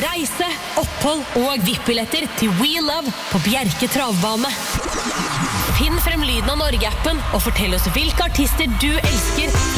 reise, opphold og VIP-billetter til We Love på Bjerke Travbane. Finn frem lyden av Norge-appen og fortell oss hvilke artister du elsker